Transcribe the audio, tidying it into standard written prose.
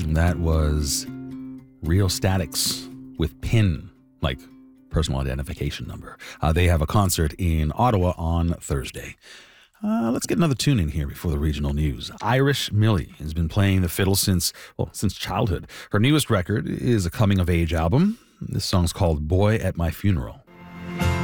That was Real Statics with PIN, like personal identification number. They have a concert in Ottawa on Thursday. Let's get another tune in here before the regional news. Irish Millie has been playing the fiddle since childhood. Her newest record is a coming-of-age album. This song's called Boy at My Funeral.